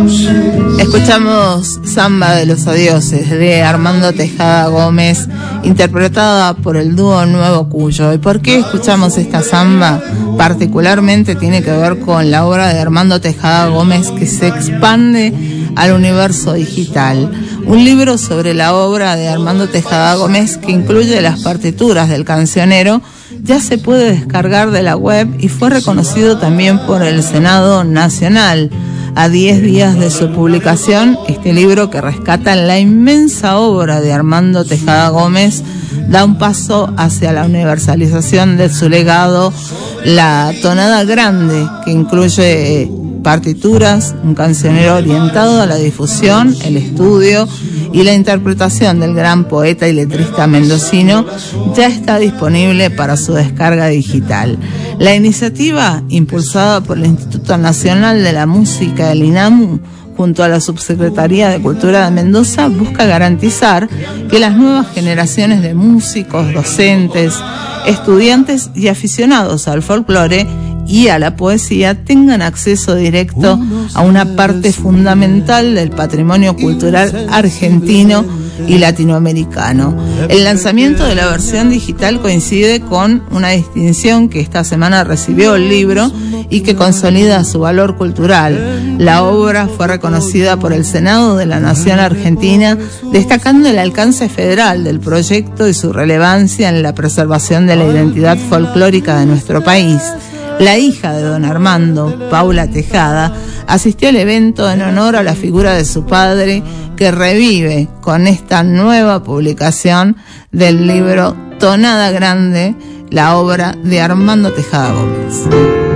Escuchamos Samba de los Adioses de Armando Tejada Gómez, interpretada por el dúo Nuevo Cuyo. ¿Y por qué escuchamos esta samba? Particularmente tiene que ver con la obra de Armando Tejada Gómez, que se expande al universo digital. Un libro sobre la obra de Armando Tejada Gómez que incluye las partituras del cancionero ya se puede descargar de la web y fue reconocido también por el Senado Nacional. A 10 días de su publicación, este libro, que rescata la inmensa obra de Armando Tejada Gómez, da un paso hacia la universalización de su legado, la tonada grande, que incluye partituras, un cancionero orientado a la difusión, el estudio y la interpretación del gran poeta y letrista mendocino, ya está disponible para su descarga digital. La iniciativa, impulsada por el Instituto Nacional de la Música, el INAMU, junto a la Subsecretaría de Cultura de Mendoza, busca garantizar que las nuevas generaciones de músicos, docentes, estudiantes y aficionados al folclore y a la poesía tengan acceso directo a una parte fundamental del patrimonio cultural argentino y latinoamericano. El lanzamiento de la versión digital coincide con una distinción que esta semana recibió el libro y que consolida su valor cultural. La obra fue reconocida por el Senado de la Nación Argentina, destacando el alcance federal del proyecto y su relevancia en la preservación de la identidad folclórica de nuestro país. La hija de don Armando, Paula Tejada, asistió al evento en honor a la figura de su padre, que revive con esta nueva publicación del libro Tonada Grande, la obra de Armando Tejada Gómez.